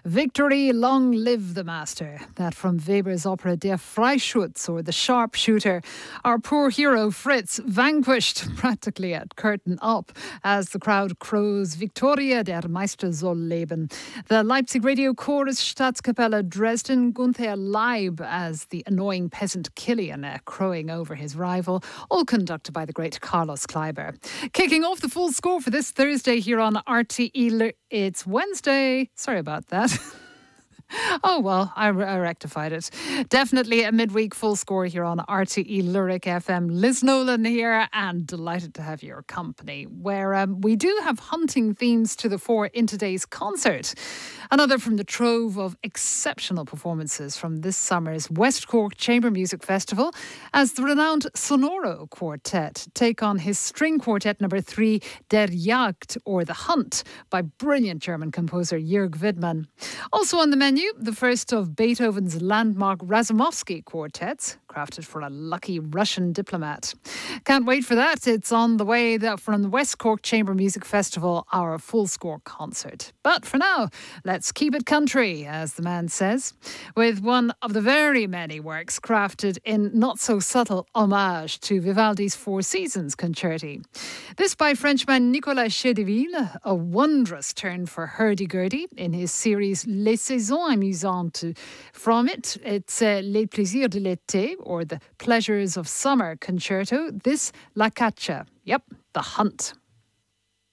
Victory, long live the master. That from Weber's opera Der Freischütz, or the Sharpshooter. Our poor hero Fritz vanquished practically at curtain up as the crowd crows Victoria, der Meister soll leben. The Leipzig Radio Chorus Staatskapelle Dresden, Gunther Leib as the annoying peasant Killian crowing over his rival, all conducted by the great Carlos Kleiber. Kicking off the full score for this Thursday here on RTE. It's Wednesday. Sorry about that. Oh, well, I rectified it. Definitely a midweek full score here on RTE Lyric FM. Liz Nolan here, and delighted to have your company, where we do have hunting themes to the fore in today's concert. Another from the trove of exceptional performances from this summer's West Cork Chamber Music Festival, as the renowned Sonoro Quartet take on his string quartet number 3, Der Jagd, or The Hunt, by brilliant German composer Jörg Widmann. Also on the menu, the first of Beethoven's landmark Razumovsky quartets, crafted for a lucky Russian diplomat. Can't wait for that. It's on the way from the West Cork Chamber Music Festival, our full score concert. But for now, let's keep it country, as the man says, with one of the very many works crafted in not so subtle homage to Vivaldi's Four Seasons concerti. This by Frenchman Nicolas Chedeville, a wondrous turn for hurdy-gurdy in his series Les Saisons Amusantes. From it, it's Les Plaisirs de l'été, or the Pleasures of Summer concerto. This La Caccia. Yep, The Hunt.